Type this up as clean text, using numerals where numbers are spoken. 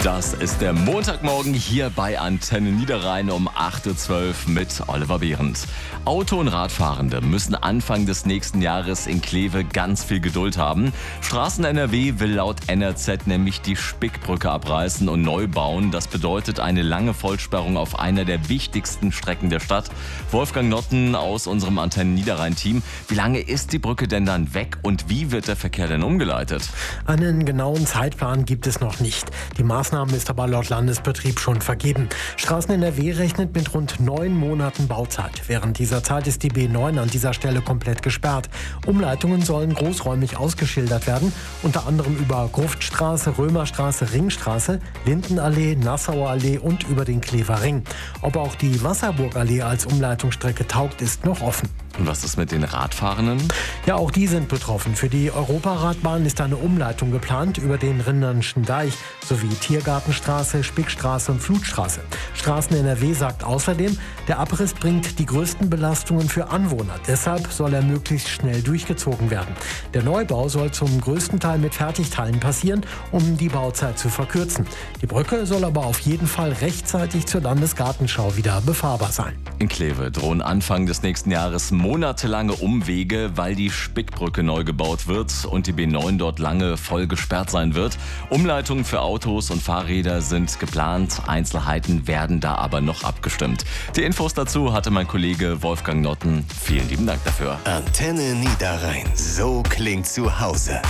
Das ist der Montagmorgen hier bei Antenne Niederrhein um 8.12 Uhr mit Oliver Behrendt. Auto- und Radfahrende müssen Anfang des nächsten Jahres in Kleve ganz viel Geduld haben. Straßen NRW will laut NRZ nämlich die Spickbrücke abreißen und neu bauen. Das bedeutet eine lange Vollsperrung auf einer der wichtigsten Strecken der Stadt. Wolfgang Notten aus unserem Antenne Niederrhein-Team. Wie lange ist die Brücke denn dann weg und wie wird der Verkehr denn umgeleitet? Einen genauen Zeitplan gibt es noch nicht. Die Maßnahme ist aber laut Landesbetrieb schon vergeben. Straßen NRW rechnet mit rund 9 Monaten Bauzeit. Während dieser Zeit ist die B9 an dieser Stelle komplett gesperrt. Umleitungen sollen großräumig ausgeschildert werden, unter anderem über Gruftstraße, Römerstraße, Ringstraße, Lindenallee, Nassauer Allee und über den Klever Ring. Ob auch die Wasserburgallee als Umleitungsstrecke taugt, ist noch offen. Und was ist mit den Radfahrenden? Ja, auch die sind betroffen. Für die Europaradbahn ist eine Umleitung geplant über den Rinnernschen Deich sowie Tiergartenstraße, Spickstraße und Flutstraße. Straßen NRW sagt außerdem, der Abriss bringt die größten Belastungen für Anwohner. Deshalb soll er möglichst schnell durchgezogen werden. Der Neubau soll zum größten Teil mit Fertigteilen passieren, um die Bauzeit zu verkürzen. Die Brücke soll aber auf jeden Fall rechtzeitig zur Landesgartenschau wieder befahrbar sein. In Kleve drohen Anfang des nächsten Jahres monatelange Umwege, weil die Spickbrücke neu gebaut wird und die B9 dort lange voll gesperrt sein wird. Umleitungen für Autos und Fahrräder sind geplant, Einzelheiten werden da aber noch abgestimmt. Die Infos dazu hatte mein Kollege Wolfgang Notten. Vielen lieben Dank dafür. Antenne Niederrhein, so klingt zu Hause.